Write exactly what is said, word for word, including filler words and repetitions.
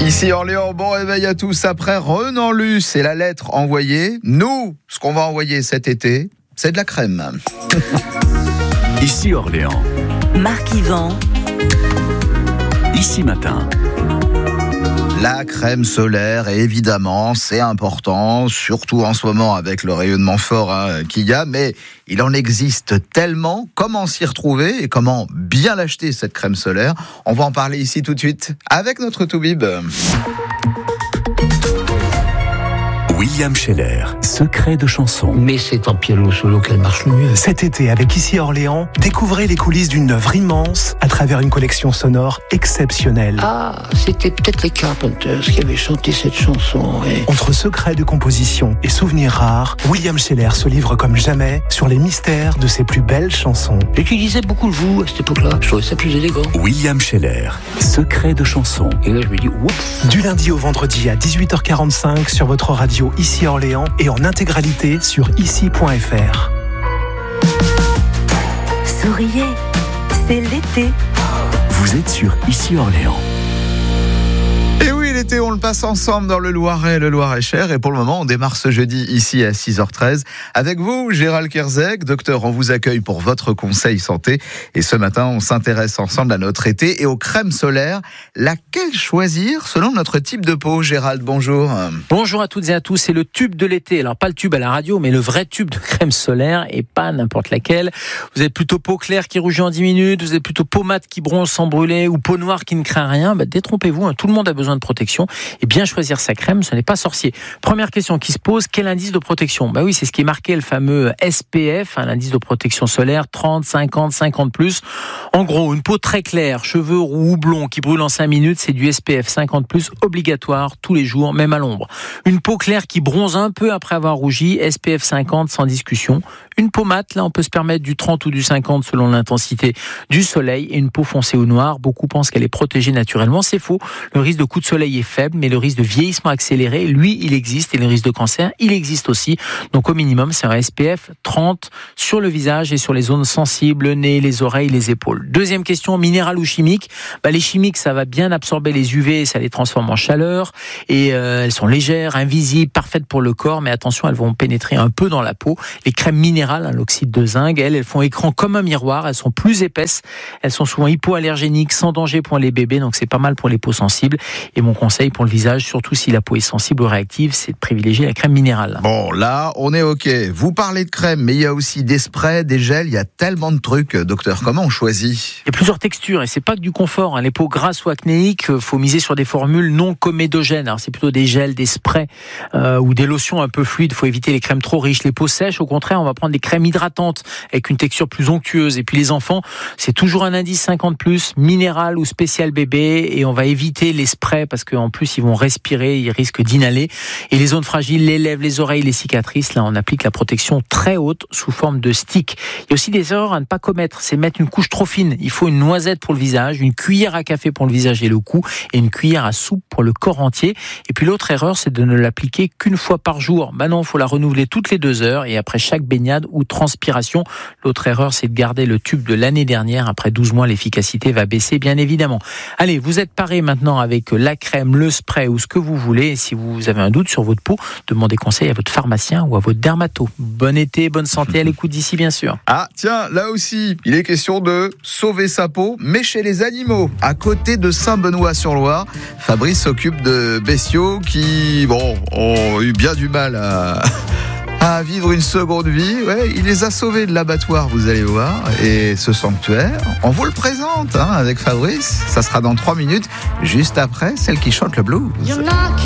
Ici Orléans, bon réveil à tous. Après Renan Luce et la lettre envoyée, nous, ce qu'on va envoyer cet été, c'est de la crème. Ici Orléans. Marc Yvan. Ici Matin. La crème solaire, évidemment, c'est important, surtout en ce moment avec le rayonnement fort hein, qu'il y a, mais il en existe tellement. Comment s'y retrouver et comment bien l'acheter, cette crème solaire? On va en parler ici tout de suite avec notre Toubib. William Scheller, secret de chanson. Mais c'est en piano solo qu'elle marche le mieux. Cet été, avec Ici Orléans, découvrez les coulisses d'une œuvre immense à travers une collection sonore exceptionnelle. Ah, c'était peut-être les Carpenters qui avaient chanté cette chanson. Et... Entre secrets de composition et souvenirs rares, William Scheller se livre comme jamais sur les mystères de ses plus belles chansons. J'utilisais beaucoup le vous à cette époque-là. Je trouvais ça plus élégant. William Scheller, secret de chanson. Et là, je me dis, oups. Du lundi au vendredi à dix-huit heures quarante-cinq sur votre radio Ici Orléans et en intégralité sur ici point f r. Souriez, c'est l'été. Vous êtes sur Ici Orléans. Et oui, l'été, on le passe ensemble dans le Loiret, le Loir-et-Cher. Et pour le moment, on démarre ce jeudi ici à six heures treize. Avec vous, Gérald Kerzec. Docteur, on vous accueille pour votre conseil santé. Et ce matin, on s'intéresse ensemble à notre été et aux crèmes solaires. Laquelle choisir selon notre type de peau? Gérald, bonjour. Bonjour à toutes et à tous. C'est le tube de l'été. Alors, pas le tube à la radio, mais le vrai tube de crème solaire et pas n'importe laquelle. Vous êtes plutôt peau claire qui rougit en dix minutes. Vous êtes plutôt peau mate qui bronze sans brûler ou peau noire qui ne craint rien. Bah, détrompez-vous. Hein. Tout le monde a besoin de protection et bien choisir sa crème, ce n'est pas sorcier. Première question qui se pose, quel indice de protection? Bah oui, c'est ce qui est marqué, le fameux S P F, hein, l'indice de protection solaire, trente, cinquante, cinquante plus. En gros, une peau très claire, cheveux roux ou blonds qui brûlent en cinq minutes, c'est du S P F cinquante plus obligatoire tous les jours, même à l'ombre. Une peau claire qui bronze un peu après avoir rougi, S P F cinquante sans discussion. Une peau mate, là on peut se permettre du trente ou du cinquante selon l'intensité du soleil. Et une peau foncée ou noire, beaucoup pensent qu'elle est protégée naturellement, c'est faux. Le risque de coup de soleil est faible, mais le risque de vieillissement accéléré, lui, il existe, et le risque de cancer, il existe aussi. Donc au minimum, c'est un S P F trente sur le visage et sur les zones sensibles, le nez, les oreilles, les épaules. Deuxième question, minéral ou chimique? Bah, les chimiques, ça va bien absorber les U V, ça les transforme en chaleur, et euh, elles sont légères, invisibles, parfaites pour le corps, mais attention, elles vont pénétrer un peu dans la peau. Les crèmes minérales, hein, l'oxyde de zinc, elles, elles font écran comme un miroir, elles sont plus épaisses, elles sont souvent hypoallergéniques, sans danger pour les bébés, donc c'est pas mal pour les peaux sensibles. Et mon conseil pour le visage, surtout si la peau est sensible ou réactive, c'est de privilégier la crème minérale. Bon, là, on est OK. Vous parlez de crème, mais il y a aussi des sprays, des gels, il y a tellement de trucs. Docteur, comment on choisit? Il y a plusieurs textures et c'est pas que du confort. Hein. Les peaux grasses ou acnéiques, il faut miser sur des formules non comédogènes. Alors, c'est plutôt des gels, des sprays euh, ou des lotions un peu fluides. Il faut éviter les crèmes trop riches. Les peaux sèches, au contraire, on va prendre des crèmes hydratantes avec une texture plus onctueuse. Et puis les enfants, c'est toujours un indice cinquante plus, minéral ou spécial bébé. Et on va éviter les sprays parce qu'en plus, ils vont respirer, ils risquent d'inhaler. Et les zones fragiles, les lèvres, les oreilles, les cicatrices, là, on applique la protection très haute sous forme de stick. Il y a aussi des erreurs à ne pas commettre, c'est mettre une couche trop fine. Il faut une noisette pour le visage, une cuillère à café pour le visage et le cou, et une cuillère à soupe pour le corps entier. Et puis l'autre erreur, c'est de ne l'appliquer qu'une fois par jour. Bah non, il faut la renouveler toutes les deux heures et après chaque baignade ou transpiration. L'autre erreur, c'est de garder le tube de l'année dernière. Après douze mois, l'efficacité va baisser, bien évidemment. Allez, vous êtes parés maintenant avec la crème, le spray ou ce que vous voulez. Et si vous avez un doute sur votre peau, demandez conseil à votre pharmacien ou à votre dermato. Bon été, bonne santé à l'écoute d'ici, bien sûr. Ah, tiens, là aussi, il est question de sauver sa peau, mais chez les animaux. À côté de Saint-Benoît-sur-Loire, Fabrice s'occupe de bestiaux qui, bon, ont eu bien du mal à... à vivre une seconde vie. Ouais, il les a sauvés de l'abattoir, vous allez voir. Et ce sanctuaire, on vous le présente hein, avec Fabrice. Ça sera dans trois minutes, juste après celle qui chante le blues.